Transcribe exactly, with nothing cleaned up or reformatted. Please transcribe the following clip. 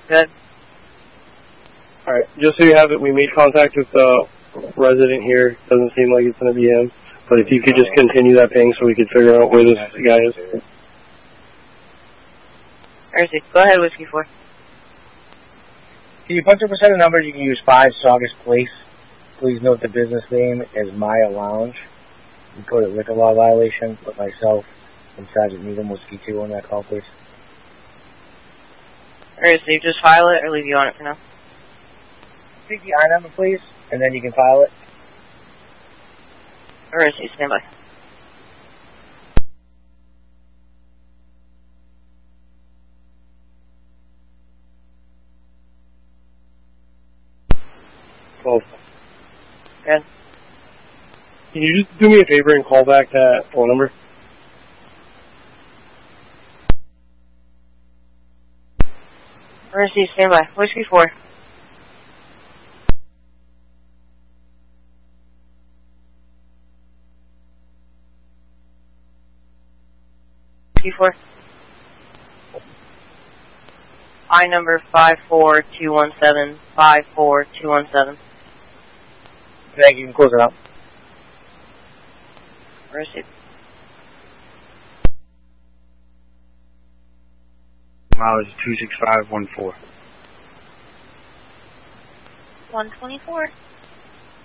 Good. Alright, just so you have it, we made contact with the resident here. Doesn't seem like it's going to be him. But if you could just continue that ping so we could figure out where this guy is. Mercy. Go ahead, Whiskey four. Can you punch up a set of numbers? You can use five Saugus Place. Please note the business name is Maya Lounge. You code it liquor law violation. Put myself and Sergeant Needham, Whiskey two on that call, please. Mercy, just file it or leave you on it for now. Take the I number, please, and then you can file it. Mercy, stand by. twelve. Good. Can you just do me a favor and call back that phone number? Mercy, stand by. Whiskey four. Whiskey four. I number five four two one seven five four two one seven. Thank you. You can close it out. Mercy. Mileage two six five one four. one twenty-four.